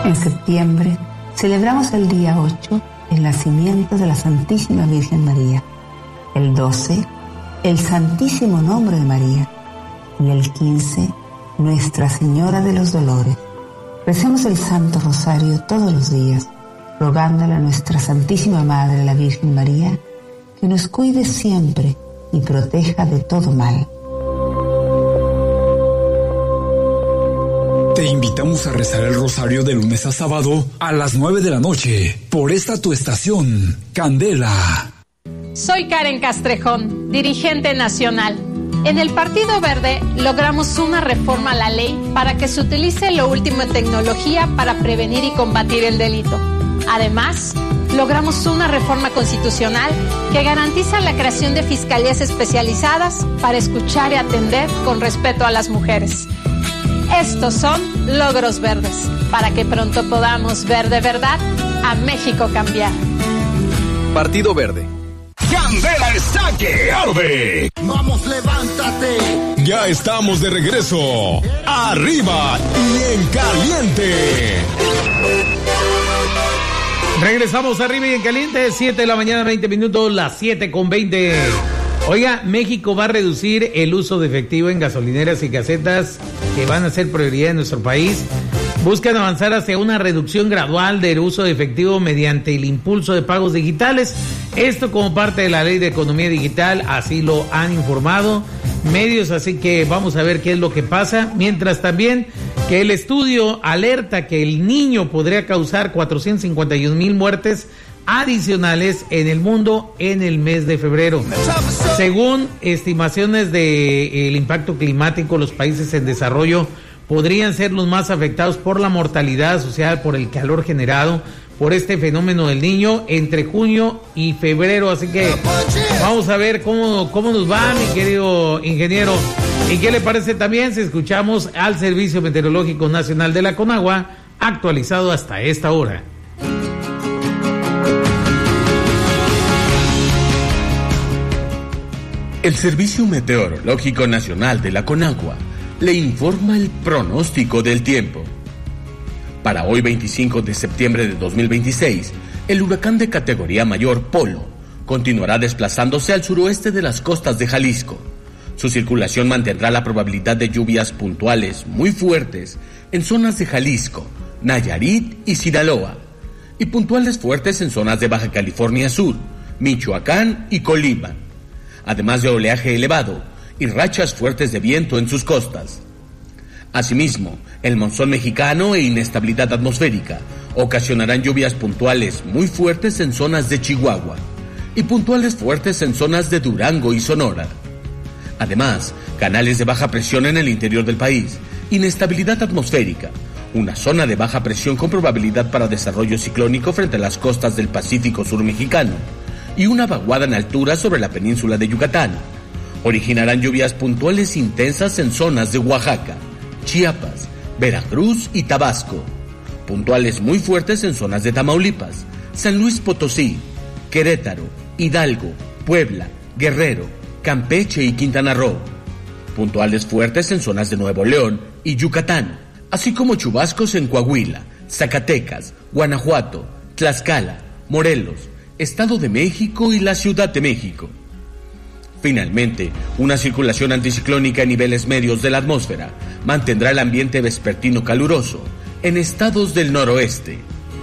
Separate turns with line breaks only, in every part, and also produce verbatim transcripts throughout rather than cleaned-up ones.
En septiembre celebramos el día ocho el nacimiento de la Santísima Virgen María, el doce el Santísimo Nombre de María y el quince Nuestra Señora de los Dolores. Recemos el Santo Rosario todos los días, rogándole a nuestra Santísima Madre, la Virgen María, que nos cuide siempre y proteja de todo mal.
Te invitamos a rezar el rosario de lunes a sábado a las nueve de la noche por esta tu estación, Candela.
Soy Karen Castrejón, dirigente nacional. En el Partido Verde logramos una reforma a la ley para que se utilice lo último en tecnología para prevenir y combatir el delito. Además, logramos una reforma constitucional que garantiza la creación de fiscalías especializadas para escuchar y atender con respeto a las mujeres. Estos son logros verdes, para que pronto podamos ver de verdad a México cambiar.
Partido Verde.
¡Candela está que arde!
¡Vamos, levántate!
Ya estamos de regreso. ¡Arriba y en caliente!
Regresamos arriba y en caliente, siete de la mañana, veinte minutos, las siete con veinte. Oiga, México va a reducir el uso de efectivo en gasolineras y casetas que van a ser prioridad en nuestro país. Buscan avanzar hacia una reducción gradual del uso de efectivo mediante el impulso de pagos digitales. Esto como parte de la Ley de Economía Digital, así lo han informado medios, así que vamos a ver qué es lo que pasa. Mientras también que el estudio alerta que el niño podría causar cuatrocientos cincuenta y un mil muertes adicionales en el mundo en el mes de febrero. Según estimaciones del impacto climático, los países en desarrollo podrían ser los más afectados por la mortalidad asociada por el calor generado por este fenómeno del niño entre junio y febrero. Así que vamos a ver cómo, cómo nos va, mi querido ingeniero. ¿Y qué le parece también si escuchamos al Servicio Meteorológico Nacional de la Conagua, actualizado hasta esta hora?
El Servicio Meteorológico Nacional de la Conagua le informa el pronóstico del tiempo. Para hoy veinticinco de septiembre de dos mil veintiséis, el huracán de categoría mayor Polo continuará desplazándose al suroeste de las costas de Jalisco. Su circulación mantendrá la probabilidad de lluvias puntuales muy fuertes en zonas de Jalisco, Nayarit y Sinaloa, y puntuales fuertes en zonas de Baja California Sur, Michoacán y Colima, además de oleaje elevado y rachas fuertes de viento en sus costas. Asimismo, el monzón mexicano e inestabilidad atmosférica ocasionarán lluvias puntuales muy fuertes en zonas de Chihuahua y puntuales fuertes en zonas de Durango y Sonora. Además, canales de baja presión en el interior del país, inestabilidad atmosférica, una zona de baja presión con probabilidad para desarrollo ciclónico frente a las costas del Pacífico Sur mexicano y una vaguada en altura sobre la península de Yucatán originarán lluvias puntuales intensas en zonas de Oaxaca, Chiapas, Veracruz y Tabasco, puntuales muy fuertes en zonas de Tamaulipas, San Luis Potosí, Querétaro, Hidalgo, Puebla, Guerrero, Campeche y Quintana Roo, puntuales fuertes en zonas de Nuevo León y Yucatán, así como chubascos en Coahuila, Zacatecas, Guanajuato, Tlaxcala, Morelos, Estado de México y la Ciudad de México. Finalmente, una circulación anticiclónica en niveles medios de la atmósfera mantendrá el ambiente vespertino caluroso en estados del noroeste.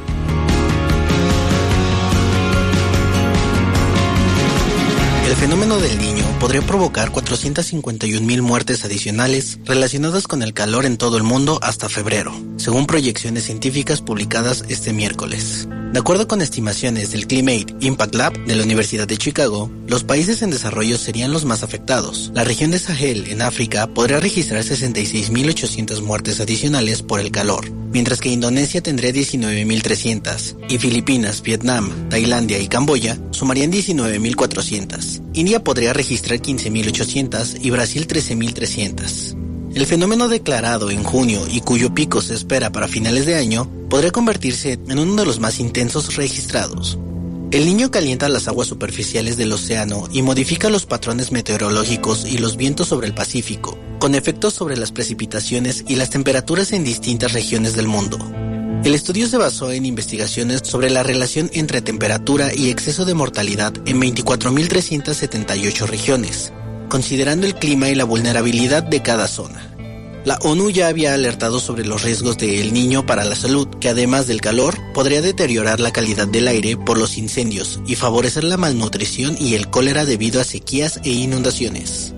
El fenómeno del Niño podría provocar cuatrocientos cincuenta y un mil muertes adicionales relacionadas con el calor en todo el mundo hasta febrero, según proyecciones científicas publicadas este miércoles. De acuerdo con estimaciones del Climate Impact Lab de la Universidad de Chicago, los países en desarrollo serían los más afectados. La región de Sahel, en África, podría registrar sesenta y seis mil ochocientas muertes adicionales por el calor, mientras que Indonesia tendría diecinueve mil trescientas, y Filipinas, Vietnam, Tailandia y Camboya sumarían diecinueve mil cuatrocientas. India podría registrar quince mil ochocientas y Brasil trece mil trescientas. El fenómeno declarado en junio y cuyo pico se espera para finales de año podría convertirse en uno de los más intensos registrados. El Niño calienta las aguas superficiales del océano y modifica los patrones meteorológicos y los vientos sobre el Pacífico, con efectos sobre las precipitaciones y las temperaturas en distintas regiones del mundo. El estudio se basó en investigaciones sobre la relación entre temperatura y exceso de mortalidad en veinticuatro mil trescientas setenta y ocho regiones, considerando el clima y la vulnerabilidad de cada zona. La ONU ya había alertado sobre los riesgos de El Niño para la salud, que además del calor, podría deteriorar la calidad del aire por los incendios y favorecer la malnutrición y el cólera debido a sequías e inundaciones.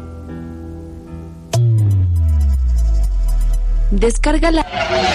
Descarga la...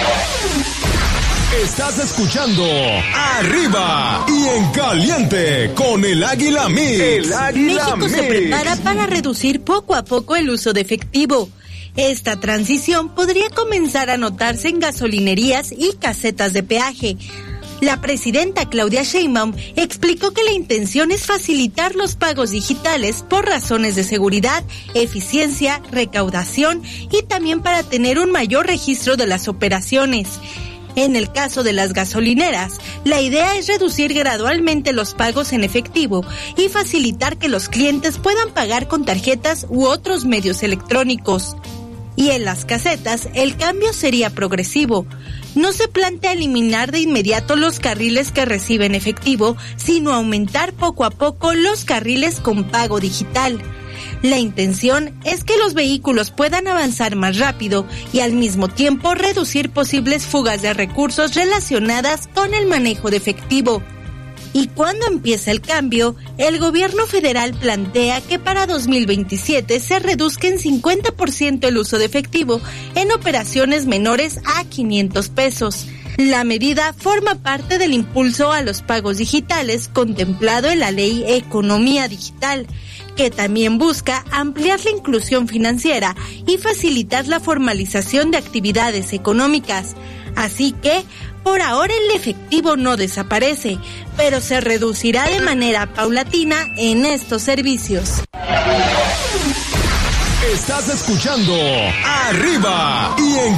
Estás escuchando Arriba y en Caliente con el Águila Mix. El Águila
México
Mix.
se prepara para reducir poco a poco el uso de efectivo. Esta transición podría comenzar a notarse en gasolinerías y casetas de peaje. La presidenta Claudia Sheinbaum explicó que la intención es facilitar los pagos digitales por razones de seguridad, eficiencia, recaudación y también para tener un mayor registro de las operaciones. En el caso de las gasolineras, la idea es reducir gradualmente los pagos en efectivo y facilitar que los clientes puedan pagar con tarjetas u otros medios electrónicos. Y en las casetas, el cambio sería progresivo. No se plantea eliminar de inmediato los carriles que reciben efectivo, sino aumentar poco a poco los carriles con pago digital. La intención es que los vehículos puedan avanzar más rápido y al mismo tiempo reducir posibles fugas de recursos relacionadas con el manejo de efectivo. Y cuando empieza el cambio, el gobierno federal plantea que para dos mil veintisiete se reduzca en cincuenta por ciento el uso de efectivo en operaciones menores a quinientos pesos. La medida forma parte del impulso a los pagos digitales contemplado en la Ley Economía Digital, que también busca ampliar la inclusión financiera y facilitar la formalización de actividades económicas. Así que, por ahora el efectivo no desaparece, pero se reducirá de manera paulatina en estos servicios.
Estás escuchando Arriba y en